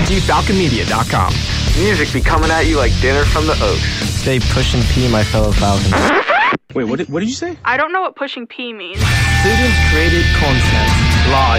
MGFalconMedia.com. Music be coming at you like dinner from the Oaks. Stay pushing P, my fellow Falcons. Wait, what did you say? I don't know what pushing P means. Student-created content. Live